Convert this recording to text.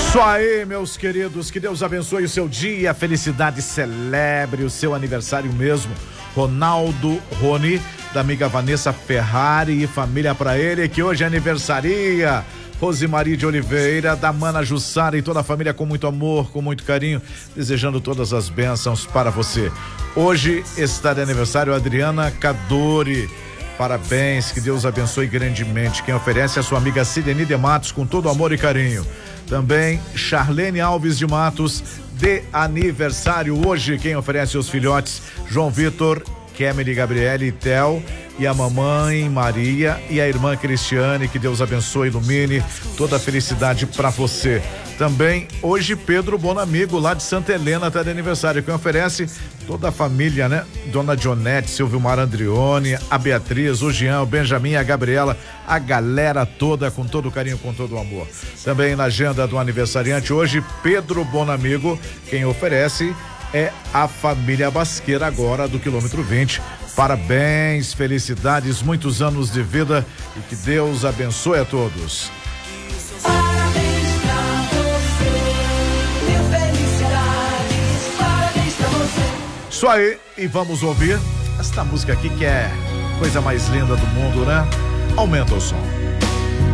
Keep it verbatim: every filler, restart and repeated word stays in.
Isso aí, meus queridos, que Deus abençoe o seu dia, felicidade, celebre o seu aniversário mesmo. Ronaldo Rony, da amiga Vanessa Ferrari e família pra ele, que hoje é aniversaria. Rosemarie de Oliveira, da Mana Jussara e toda a família com muito amor, com muito carinho, desejando todas as bênçãos para você. Hoje está de aniversário a Adriana Cadori. Parabéns, que Deus abençoe grandemente. Quem oferece é a sua amiga Sidney de Matos, com todo amor e carinho. Também Charlene Alves de Matos, de aniversário hoje. Quem oferece os filhotes, João Vitor, Kemily, Gabriele e Theo, e a mamãe Maria e a irmã Cristiane. Que Deus abençoe, ilumine, toda a felicidade para você. Também hoje Pedro Bonamigo, lá de Santa Helena, está de aniversário. Quem oferece? Toda a família, né? Dona Dionete, Silvio Mar Andrione, a Beatriz, o Jean, o Benjamin, a Gabriela, a galera toda, com todo carinho, com todo o amor. Também na agenda do aniversariante hoje, Pedro Bonamigo. Quem oferece é a família Basqueira, agora do quilômetro vinte. Parabéns, felicidades, muitos anos de vida e que Deus abençoe a todos. Parabéns pra você, mil felicidades, parabéns pra você. Isso aí, e vamos ouvir esta música aqui que é coisa mais linda do mundo, né? Aumenta o som.